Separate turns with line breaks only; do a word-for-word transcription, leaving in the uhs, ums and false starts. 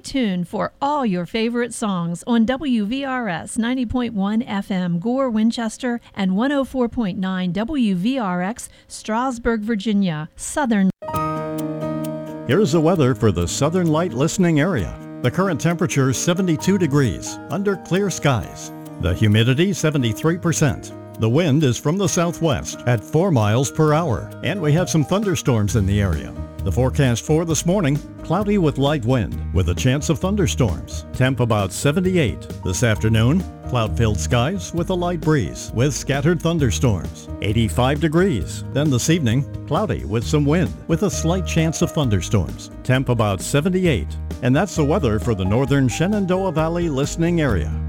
tuned for all your favorite songs on W V R S ninety point one F M Gore, Winchester, and one oh four point nine W V R X, Strasburg, Virginia, Southern.
Here's the weather for the Southern Light listening area. The current temperature is seventy-two degrees under clear skies. The humidity seventy-three percent. The wind is from the southwest at four miles per hour, and we have some thunderstorms in the area. The forecast for this morning, cloudy with light wind with a chance of thunderstorms. Temp about seventy-eight. This afternoon, cloud-filled skies with a light breeze with scattered thunderstorms. eighty-five degrees. Then this evening, cloudy with some wind with a slight chance of thunderstorms. Temp about seventy-eight. And that's the weather for the northern Shenandoah Valley listening area.